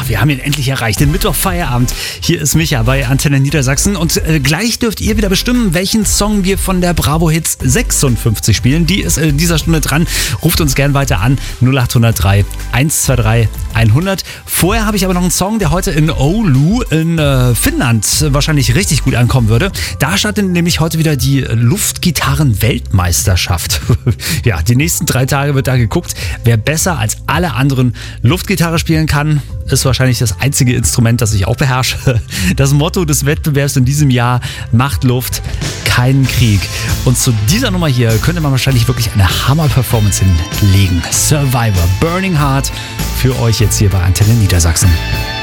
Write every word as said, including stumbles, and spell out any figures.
wir haben ihn endlich erreicht, den Mittwochfeierabend. Hier ist Micha bei Antenne Niedersachsen und äh, gleich dürft ihr wieder bestimmen, welchen Song wir von der Bravo Hits sechsundfünfzig spielen. Die ist in dieser Stunde dran. Ruft uns gern weiter an. null acht null drei, eins zwei drei, hundert. Vorher habe ich aber noch einen Song, der heute in Oulu in äh, Finnland wahrscheinlich richtig gut ankommen würde. Da startet nämlich heute wieder die Luftgitarren-Weltmeisterschaft. Ja, die nächsten drei Tage wird da geguckt, wer besser als alle anderen Luftgitarre spielen kann. Ist wahrscheinlich das einzige Instrument, das ich auch beherrsche. Das Motto des Wettbewerbs in diesem Jahr: Macht Luft, keinen Krieg. Und zu dieser Nummer hier könnte man wahrscheinlich wirklich eine Hammer-Performance hinlegen. Survivor, Burning Heart für euch jetzt hier bei Antenne Niedersachsen.